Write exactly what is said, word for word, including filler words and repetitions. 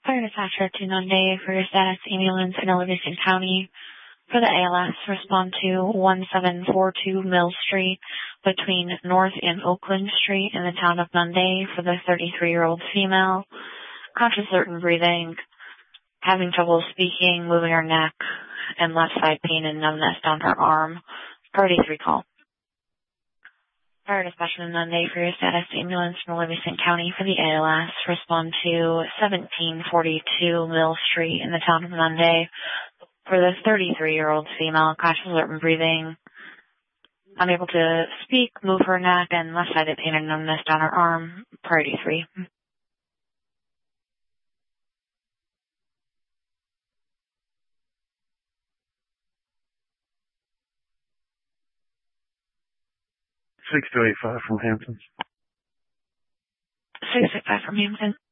Fire dispatcher to Nunde for your status ambulance in Livingston County. For the A L S, respond to one seven four two Mill Street between North and Oakland Street in the town of Nunde for the thirty-three-year-old female. Conscious, certain breathing, having trouble speaking, moving her neck, and left side pain and numbness down her arm. Priority three call. Fire dispatcher in Nunde for your status ambulance in Livingston County for the A L S. Respond to seventeen forty-two Mill Street in the town of Nunde for the thirty-three-year-old female, conscious, certain breathing, unable to speak, move her neck, and left-sided pain and numbness down her arm. Priority three. six two eight five from Hampton. six eight five from Hampton.